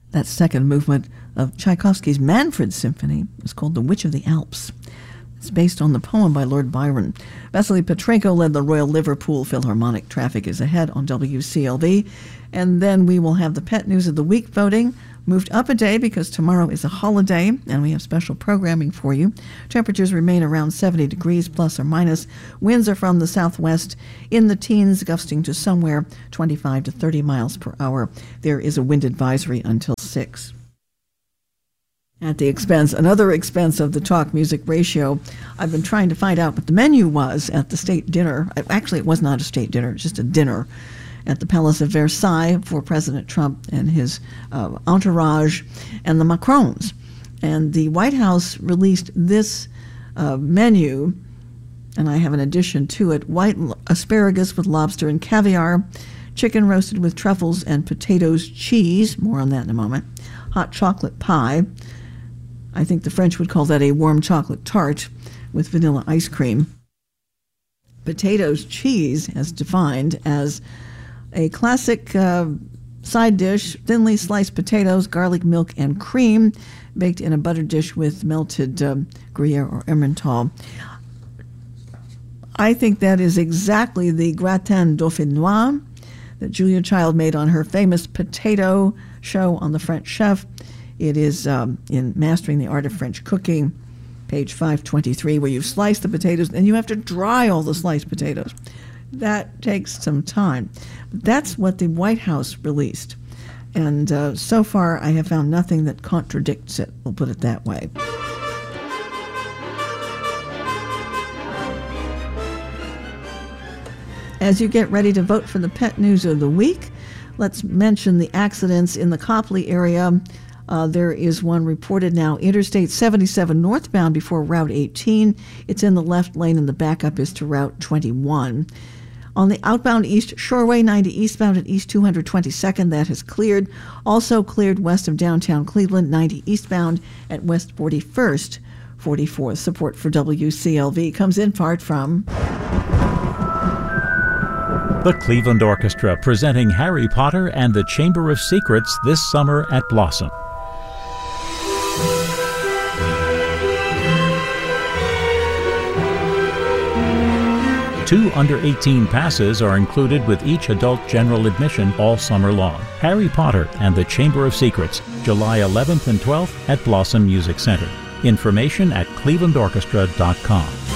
That second movement of Tchaikovsky's Manfred Symphony is called The Witch of the Alps. It's based on the poem by Lord Byron. Vasily Petrenko led the Royal Liverpool Philharmonic. Traffic is ahead on WCLV. And then we will have the Pet News of the Week voting moved up a day because tomorrow is a holiday and we have special programming for you. Temperatures remain around 70 degrees plus or minus. Winds are from the southwest in the teens, gusting to somewhere 25 to 30 miles per hour. There is a wind advisory until 6. At the another expense of the talk music ratio, I've been trying to find out what the menu was at the state dinner. Actually, it was not a state dinner, it's just a dinner at the Palace of Versailles for President Trump and his entourage and the Macrons. And the White House released this menu, and I have an addition to it: white asparagus with lobster and caviar, chicken roasted with truffles and potatoes, cheese, more on that in a moment, hot chocolate pie. I think the French would call that a warm chocolate tart with vanilla ice cream. Potatoes cheese, as defined as a classic side dish, thinly sliced potatoes, garlic, milk, and cream, baked in a buttered dish with melted Gruyere or Emmental. I think that is exactly the gratin dauphinois that Julia Child made on her famous potato show on The French Chef. It is in Mastering the Art of French Cooking, page 523, where you slice the potatoes and you have to dry all the sliced potatoes. That takes some time. But that's what the White House released. And so far, I have found nothing that contradicts it. We'll put it that way. As you get ready to vote for the Pet News of the Week, let's mention the accidents in the Copley area. There is one reported now, Interstate 77 northbound before Route 18. It's in the left lane and the backup is to Route 21. On the outbound East Shoreway 90 eastbound at East 222nd, that has cleared. Also cleared west of downtown Cleveland 90 eastbound at West 41st, 44th. Support for WCLV comes in part from the Cleveland Orchestra, presenting Harry Potter and the Chamber of Secrets this summer at Blossom. 2 under-18 passes are included with each adult general admission all summer long. Harry Potter and the Chamber of Secrets, July 11th and 12th at Blossom Music Center. Information at clevelandorchestra.com.